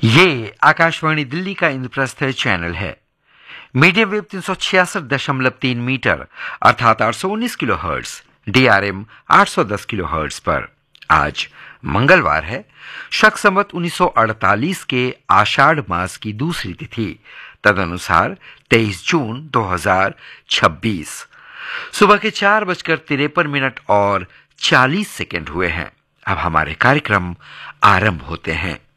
ये आकाशवाणी दिल्ली का इंद्रप्रस्थ चैनल है। मीडियम वेव 366.3 मीटर अर्थात 819 kilo hertz, DRM 810 kilo hertz पर आज मंगलवार है। शक संवत 1948 के आषाढ़ मास की दूसरी तिथि, तदनुसार 23 जून 2026। सुबह के 4:53 और 40 सेकंड हुए हैं। अब हमारे कार्यक्रम आरंभ होते हैं।